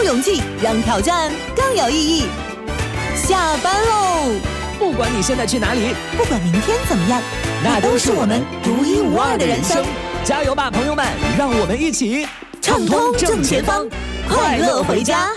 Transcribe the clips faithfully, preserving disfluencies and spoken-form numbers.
勇气，让挑战更有意义。下班喽！ 不管你现在去哪里， 不管明天怎么样， 那都是我们独一无二的人生。加油吧，朋友们！让我们一起畅通正前方，快乐回家。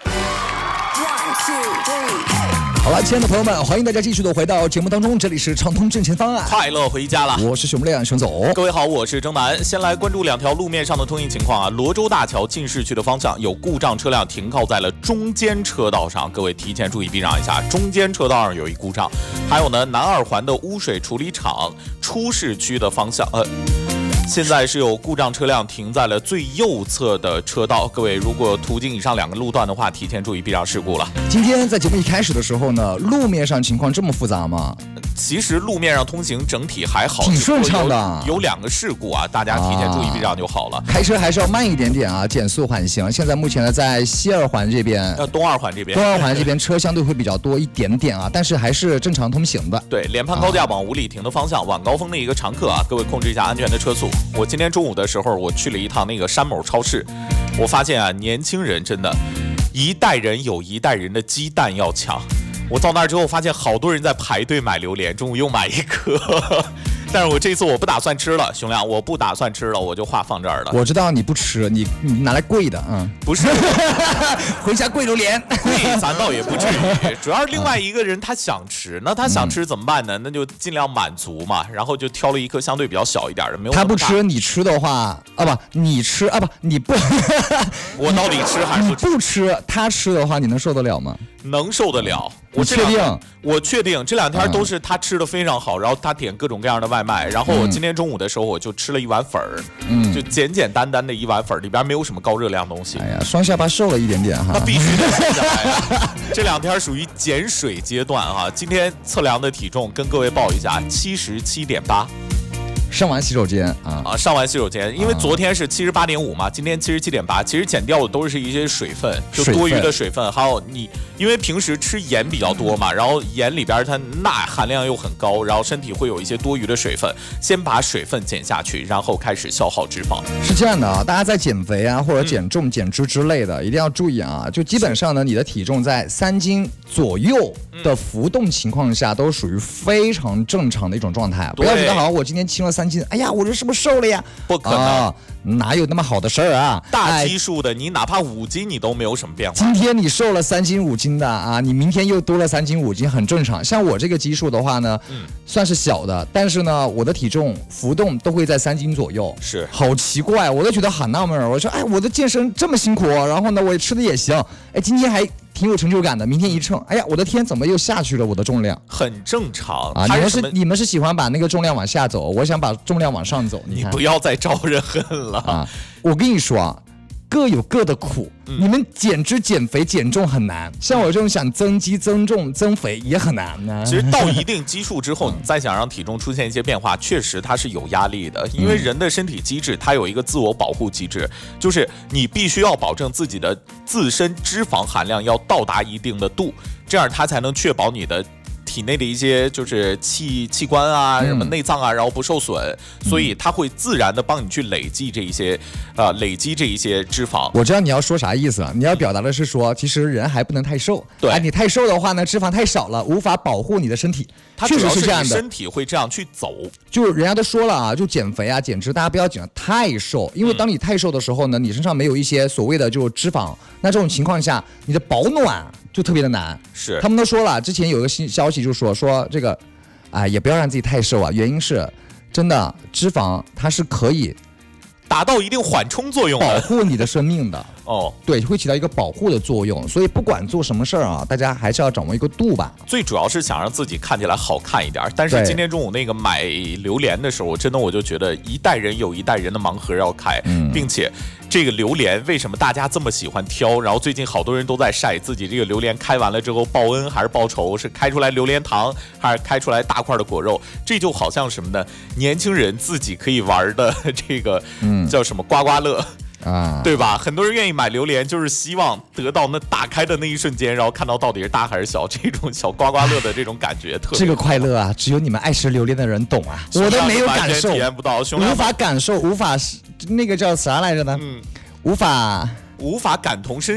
好了，亲爱的朋友们，欢迎大家继续的回到节目当中，这里是畅通正前方啊， 快乐回家了。 我是熊亮熊总。 各位好，我是征南。先来关注两条路面上的通行情况啊。罗州大桥进市区的方向有故障车辆停靠在了中间车道上，各位提前注意避让一下，中间车道上有一故障。还有呢，南二环的污水处理厂出市区的方向，呃。现在是有故障车辆停在了最右侧的车道，各位如果途经以上两个路段的话，提前注意避让事故了。 今天在节目一开始的时候呢，路面上情况这么复杂吗？ 其实路面上通行整体还好， 挺顺畅的。 有, 有两个事故啊，大家提前注意避让就好了。啊、 开车还是要慢一点点啊，减速缓行。现在目前呢，在西二环这边， 呃，东二环这边， 东二环这边车相对会比较多一点点啊，但是还是正常通行的。 对，联盼高架往五里亭的方向，晚高峰的一个常客啊，各位控制一下安全的车速。我今天中午的时候，我去了一趟那个山某超市，我发现啊，年轻人真的，一代人有一代人的鸡蛋要抢。我到那儿之后，发现好多人在排队买榴莲，中午又买一颗。但是我这次我不打算吃了，熊亮，我不打算吃了，我就话放这儿了。 我知道你不吃，你你拿来跪的，嗯， 不是， 回家跪榴莲， 跪咱倒也不至于，主要是另外一个人他想吃，那他想吃怎么办呢？那就尽量满足嘛，然后就挑了一颗相对比较小一点的，没有。 他不吃，你吃的话，啊不，你吃啊不，你不， 我到底吃还是不吃？你不吃，他吃的话，你能受得了吗？ 能受得了。 我确定， 我确定这两天都是他吃的非常好，然后他点各种各样的外卖，然后我今天中午的时候我就吃了一碗粉儿，嗯，就简简单单的一碗粉儿，里边没有什么高热量的东西。 哎呀，双下巴瘦了一点点哈， 那必须得瘦下来呀。这两天属于减水阶段哈，今天测量的体重跟各位报一下，七十七点八。 上完洗手间啊啊，上完洗手间，因为昨天是七十八点五嘛，今天七十七点八，其实减掉的都是一些水分，就多余的水分，还有你因为平时吃盐比较多嘛，然后盐里边它钠含量又很高，然后身体会有一些多余的水分，先把水分减下去，然后开始消耗脂肪。 是这样的啊，大家在减肥啊或者减重、嗯、减脂之类的，一定要注意啊，就基本上呢，你的体重在三斤左右的浮动情况下，都属于非常正常的一种状态，不要觉得好像我今天轻了三。哎呀，我这是不是瘦了呀？ 不可能、啊， 哪有那么好的事儿啊？ 大基数的，哎、你哪怕五斤，你都没有什么变化。 今天你瘦了三斤五斤的啊，你明天又多了三斤五斤，很正常。像我这个基数的话呢，嗯、算是小的，但是呢，我的体重浮动都会在三斤左右。 是， 好奇怪，我都觉得很纳闷。我说，哎，我的健身这么辛苦，然后呢，我吃的也行，哎，今天还。挺有成就感的，明天一称，哎呀，我的天，怎么又下去了？我的重量很正常啊！你们是你们是喜欢把那个重量往下走，我想把重量往上走。 你, 你不要再招人恨了啊！ 我跟你说啊，各有各的苦。嗯、你们减脂、减肥、减重很难，像我这种想增肌、增重、增肥也很难呢。 其实到一定基数之后，你再想让体重出现一些变化，确实它是有压力的，因为人的身体机制它有一个自我保护机制，就是你必须要保证自己的自身脂肪含量要到达一定的度，这样它才能确保你的体内的一些就是器器官啊、什么内脏啊，然后不受损，嗯、所以它会自然的帮你去累积这一些，呃，累积这一些脂肪。 我知道你要说啥意思了，你要表达的是说，其实人还不能太瘦。 对， 哎，你太瘦的话呢，脂肪太少了，无法保护你的身体。 它确实是这样的，身体会这样去走。 就人家都说了啊，就减肥啊、减脂，大家不要减得太瘦，因为当你太瘦的时候呢，你身上没有一些所谓的就脂肪，那这种情况下，你的保暖就特别的难。 是， 他们都说了，之前有一个新消息就说说这个，啊、哎，也不要让自己太瘦啊，原因是真的脂肪它是可以达到一定缓冲作用的， 保护你的生命的。 哦， 对，会起到一个保护的作用，所以不管做什么事儿啊，大家还是要掌握一个度吧。 最主要是想让自己看起来好看一点。但是今天中午那个买榴莲的时候，真的我就觉得一代人有一代人的盲盒要开，嗯、并且这个榴莲为什么大家这么喜欢挑？然后最近好多人都在晒自己这个榴莲开完了之后报恩还是报仇，是开出来榴莲糖还是开出来大块的果肉？这就好像什么呢？年轻人自己可以玩的这个，嗯，叫什么刮刮乐。啊，对吧？很多人愿意买榴莲，就是希望得到那打开的那一瞬间，然后看到到底是大还是小，这种小刮刮乐的这种感觉特别。 这个快乐啊，只有你们爱吃榴莲的人懂啊，我都没有感受， 体验不到， 无法感受，无法那个叫啥来着呢？嗯，无法无法感同身。